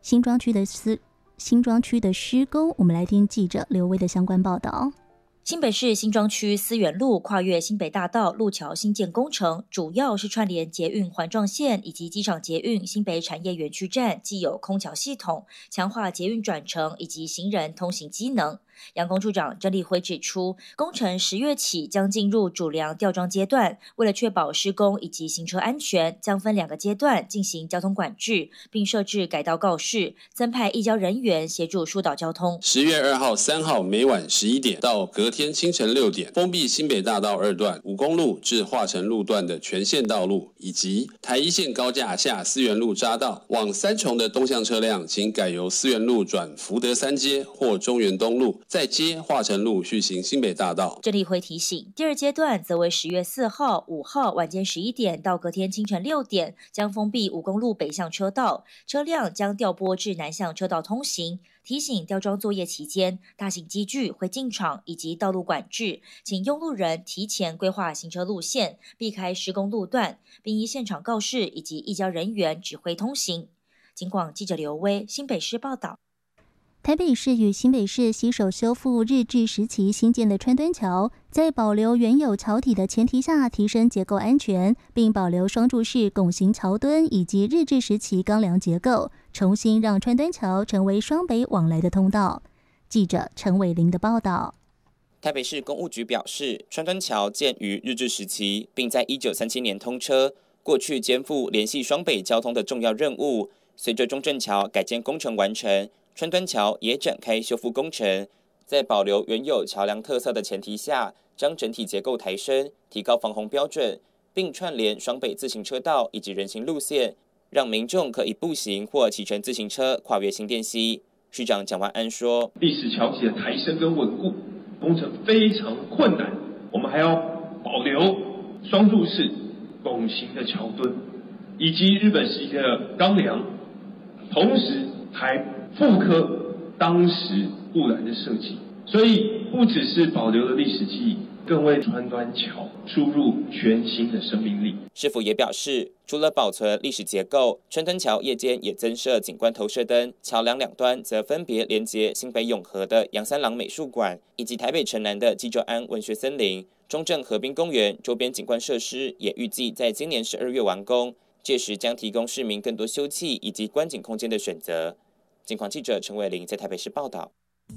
新庄区的施工，我们来听记者刘威的相关报道。 新北市新庄区思源路跨越新北大道路桥新建工程，主要是串联捷运环状线以及机场捷运新北产业园区站既有空桥系统，强化捷运转乘以及行人通行机能。杨工处长郑立辉指出，工程10月起将进入主梁吊装阶段，为了确保施工以及行车安全，将分2个阶段进行交通管制，并设置改道告示，增派义交人员协助疏导交通。 10月2号、3号每晚11点到隔天清晨6点，封闭新北大道2段5公路至化成路段的全线道路，以及台一线高架下思源路匝道往三重的东向车辆，请改由思源路转福德3街或中原东路，再接化成路续行新北大道。 郑立辉提醒，第2阶段则为10月4号、5号晚间11点到隔天清晨6点，将封闭5公路北向车道，车辆将调拨至南向车道通行。提醒吊装作业期间，大型机具会进场以及道路管制，请用路人提前规划行车路线，避开施工路段，并依现场告示以及义交人员指挥通行。警广记者刘威新北市报道。 台北市与新北市携手修复日治时期新建的川墩桥，在保留原有桥体的前提下，提升结构安全，并保留双柱式拱形桥墩以及日治时期钢梁结构，重新让川墩桥成为双北往来的通道。记者陈伟玲的报道。 台北市公务局表示，川墩桥建于日治时期，并在1937年通车，过去肩负联系双北交通的重要任务。随着中正桥改建工程完成，川墩桥也展开修复工程，在保留原有桥梁特色的前提下，将整体结构抬升，提高防洪标准，并串联双北自行车道以及人行路线，让民众可以步行或骑乘自行车跨越新店溪。市长蒋万安说， 历史桥体的抬升跟稳固工程非常困难，我们还要保留双柱式拱形的桥墩以及日本时期的钢梁，同时还复刻当时固然的设计，所以不只是保留了历史记忆，更为川端桥注入全新的生命力。 市府也表示，除了保存历史结构，川墩桥夜间也增设景观投射灯，桥梁两端则分别连接新北永和的杨三郎美术馆，以及台北城南的基州安文学森林。中正河滨公园周边景观设施也预计在今年12月完工，届时将提供市民更多休憩以及观景空间的选择。警广记者陈伟玲在台北市报道。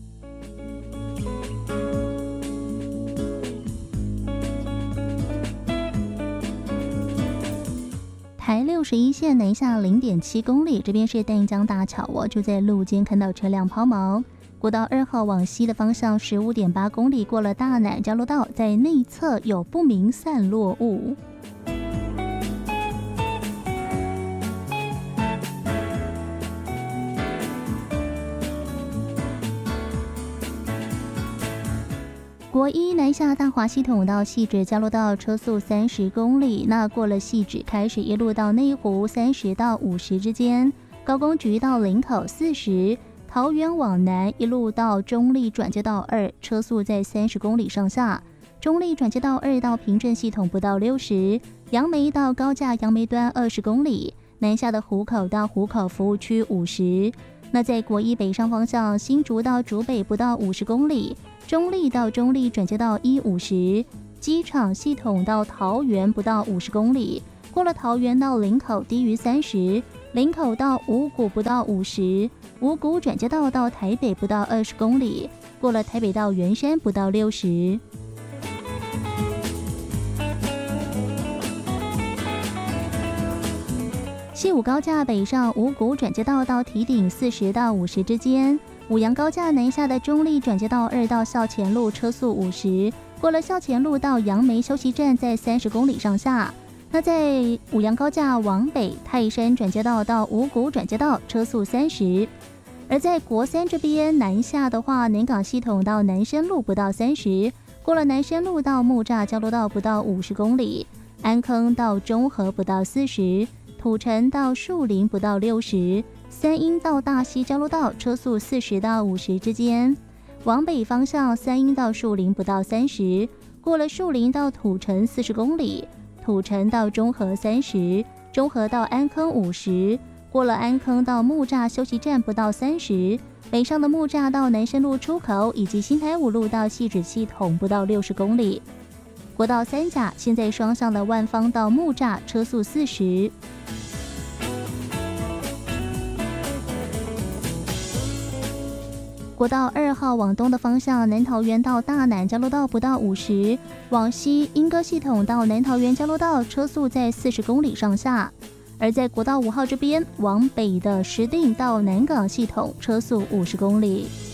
台61线南下0.7公里，这边是淡江大桥就在路肩看到车辆抛锚。国道2号往西的方向15.8公里，过了大南交流道，在内侧有不明散落物。国一南下大华系统到汐止交流道车速30公里，那过了汐止开始一路到内湖30到50之间，高工局到林口40，桃园往南一路到中立转接道2，车速在30公里上下，中立转接道2到平镇系统不到60，杨梅到高架杨梅端20公里，南下的湖口到湖口服务区50。那在国一北上方向，新竹到竹北不到50公里，中立到中立转接道150，机场系统到桃园不到50公里，过了桃园到林口低于30，林口到五股不到50，五股转接道到台北不到20公里，过了台北到圆山不到60。西武高架北上五股转接道到堤顶40到50之间，五杨高架南下的中立转接道2到校前路车速50，过了校前路到杨梅休息站在30公里上下。那在五杨高架往北泰山转接道到五股转接道车速30，而在国三这边南下的话，南港系统到南深路不到30，过了南深路到木栅交流道不到50公里，安坑到中和不到40。土城到树林不到60，三鶯到大溪交流道车速40到50之间，往北方向三鶯到树林不到30，过了树林到土城40公里，土城到中和30，中和到安坑50， 过了安坑到木栅休息站不到30，北上的木栅到南深路出口以及新台五路到汐止系统不到60公里。国道3甲现在双向的万芳到木栅车速40。国道2号往东的方向，南桃园到大南交流道不到50，往西莺歌系统到南桃园交流道车速在40公里上下。而在国道5号这边，往北的石碇到南港系统车速50公里。